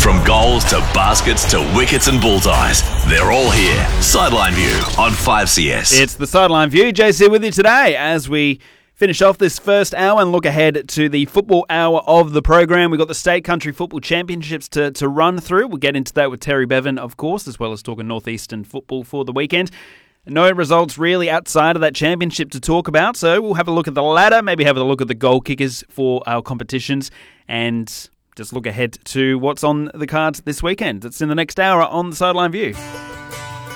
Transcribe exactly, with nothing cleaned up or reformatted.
From goals to baskets to wickets and bullseyes, they're all here. Sideline View on five C S. It's the Sideline View. J C with you today as we finish off this first hour and look ahead to the football hour of the program. We've got the State Country Football Championships to, to run through. We'll get into that with Terry Bevan, of course, as well as talking Northeastern football for the weekend. No results really outside of that championship to talk about, so we'll have a look at the ladder, maybe have a look at the goal kickers for our competitions, and just look ahead to what's on the cards this weekend. It's in the next hour on the Sideline View.